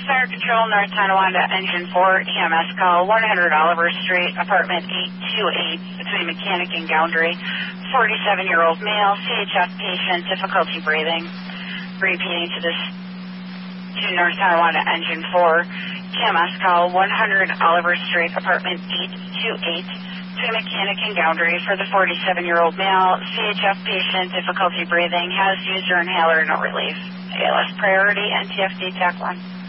Fire Control, North Tonawanda, Engine 4, EMS call, 100 Oliver Street, apartment 828, between Mechanic and Goundry. 47-year-old male, CHF patient, difficulty breathing. Repeating to North Tonawanda, Engine 4, EMS call, 100 Oliver Street, apartment 828, between Mechanic and Goundry, for the 47-year-old male, CHF patient, difficulty breathing, has user inhaler, no relief. ALS priority, NTFD, TAC 1.